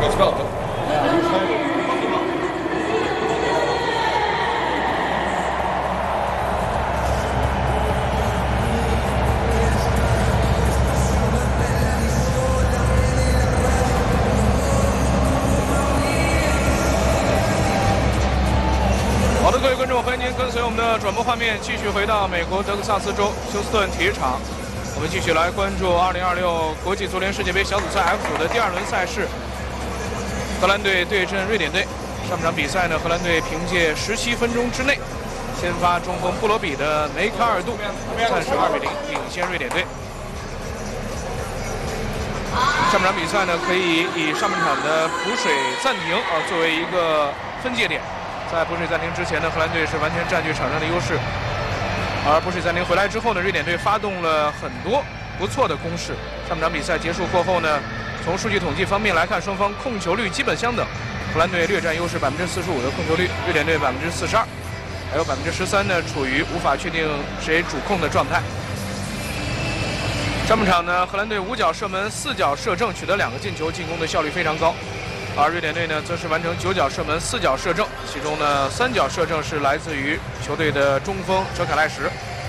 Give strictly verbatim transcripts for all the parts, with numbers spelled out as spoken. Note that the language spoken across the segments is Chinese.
好的，各位观众，欢迎您跟随我们的转播画面，继续回到美国德克萨斯州休斯顿体育场。我们继续来关注二零二六国际足联世界杯小组赛 F 组的第二轮赛事，荷兰队对阵瑞典队。上半场比赛呢，荷兰队凭借十七分钟之内先发中锋布罗比的梅卡尔杜，暂时二比零领先瑞典队。上半场比赛呢，可以以上半场的补水暂停啊作为一个分界点。在补水暂停之前呢，荷兰队是完全占据场上的优势。而补水暂停回来之后呢，瑞典队发动了很多不错的攻势。上半场比赛结束过后呢，从数据统计方面来看，双方控球率基本相等。荷兰队略占优势，百分之四十五的控球率；瑞典队百分之四十二，还有百分之十三呢，处于无法确定谁主控的状态。上半场呢，荷兰队五脚射门、四脚射正，取得两个进球，进攻的效率非常高。而瑞典队呢，则是完成九脚射门、四脚射正，其中呢三脚射正是来自于球队的中锋哲凯赖什。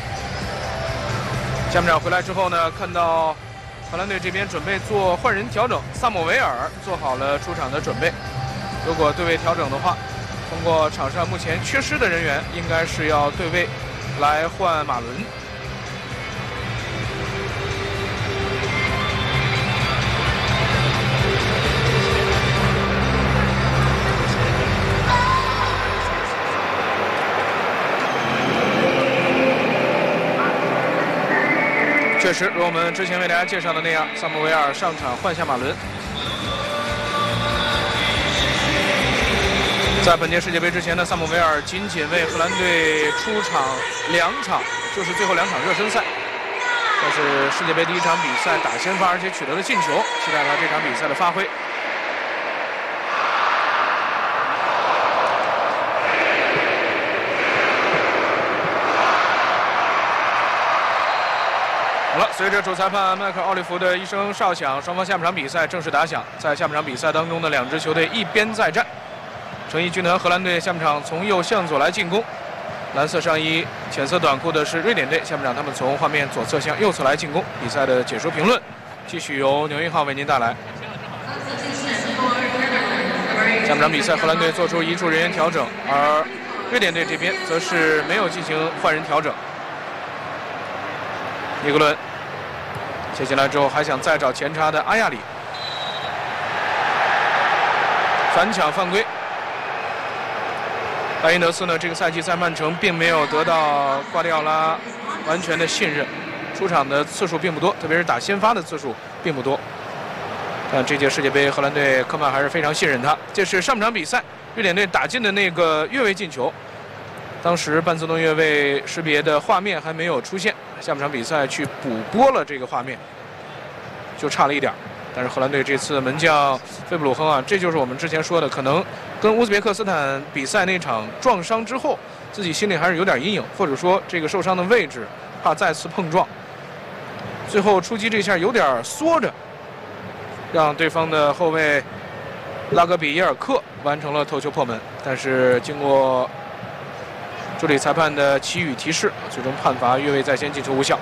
下半场回来之后呢，看到荷兰队这边准备做换人调整，萨姆维尔做好了出场的准备。如果对位调整的话，通过场上目前缺失的人员，应该是要对位来换马伦。确实，如我们之前为大家介绍的那样，萨姆维尔上场换下马伦。在本届世界杯之前呢，萨姆维尔仅仅为荷兰队出场两场，就是最后两场热身赛。但是世界杯第一场比赛打先发，而且取得了进球，期待他这场比赛的发挥。好了，随着主裁判迈克尔·奥利弗的一声哨响，双方下半场比赛正式打响。在下半场比赛当中的两支球队一边再战。成衣军团荷兰队下半场从右向左来进攻，蓝色上衣、浅色短裤的是瑞典队。下半场他们从画面左侧向右侧来进攻。比赛的解说评论继续由牛一号为您带来。下半场比赛，荷兰队做出一处人员调整，而瑞典队这边则是没有进行换人调整。尼格伦接进来之后，还想再找前插的阿亚里，反抢犯规。莱因德斯呢，这个赛季在曼城并没有得到瓜迪奥拉完全的信任，出场的次数并不多，特别是打先发的次数并不多。但这届世界杯，荷兰队科曼还是非常信任他。这是上半场比赛瑞典队打进的那个越位进球，当时半自动越位识别的画面还没有出现，下半场比赛去补播了这个画面，就差了一点。但是荷兰队这次门将费布鲁亨啊，这就是我们之前说的，可能跟乌兹别克斯坦比赛那场撞伤之后，自己心里还是有点阴影，或者说这个受伤的位置怕再次碰撞，最后出击这下有点缩着，让对方的后卫拉格比耶尔克完成了头球破门。但是经过助理裁判的祈雨提示，最终判罚越位在先，进球无效。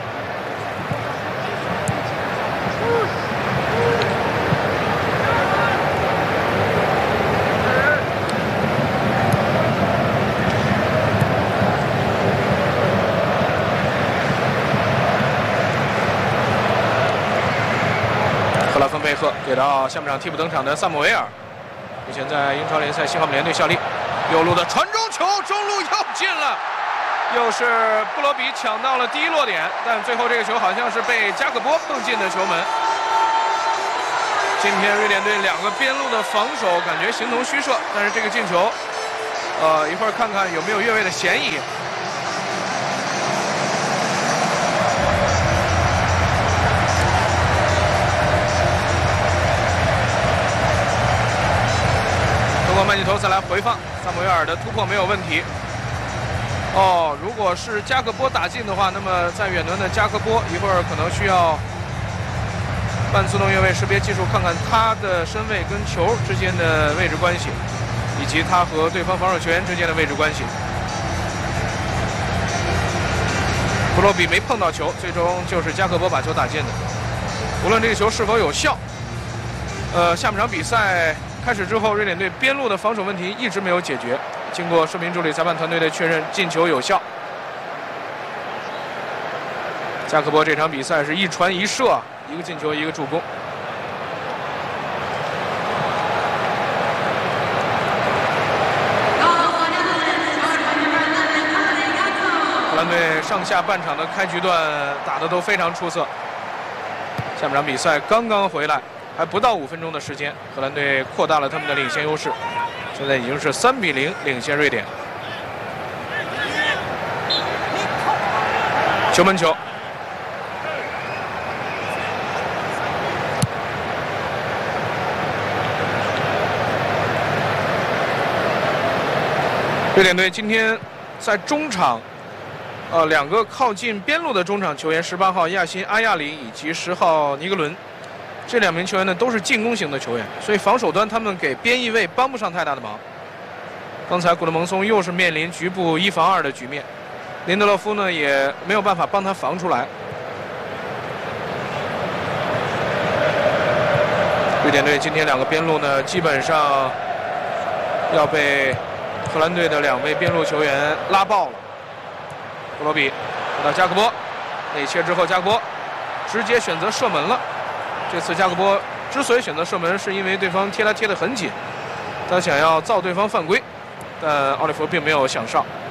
赫拉芬贝赫给到下半场替补登场的萨姆维尔，目前在英超联赛西汉姆联队效力。右路的传中球，中路又进了，又是布罗比抢到了第一落点，但最后这个球好像是被加克波碰进的球门。今天瑞典队两个边路的防守感觉形同虚设，但是这个进球，呃，一会儿看看有没有越位的嫌疑。通过曼尼头斯来回放，萨姆维尔的突破没有问题。哦，如果是加克波打进的话，那么在远端的加克波一会儿可能需要半自动越位识别技术，看看他的身位跟球之间的位置关系，以及他和对方防守球员之间的位置关系。布洛比没碰到球，最终就是加克波把球打进的。无论这个球是否有效，呃，下半场比赛开始之后，瑞典队边路的防守问题一直没有解决。经过视频助理裁判团队的确认，进球有效。加克波这场比赛是一传一射，一个进球，一个助攻。荷兰队上下半场的开局段打得都非常出色。下半场比赛刚刚回来，还不到五分钟的时间，荷兰队扩大了他们的领先优势，现在已经是三比零领先瑞典。球门球。瑞典队今天在中场，呃，两个靠近边路的中场球员，十八号亚辛阿亚里以及十号尼格伦，这两名球员呢都是进攻型的球员，所以防守端他们给边翼位帮不上太大的忙。刚才古德蒙松又是面临局部一防二的局面，林德洛夫呢也没有办法帮他防出来。瑞典队今天两个边路呢，基本上要被荷兰队的两位边路球员拉爆了。布罗比到加克波，内切之后加克波直接选择射门了。这次加克波之所以选择射门，是因为对方贴他贴得很紧，他想要造对方犯规，但奥利弗并没有想上。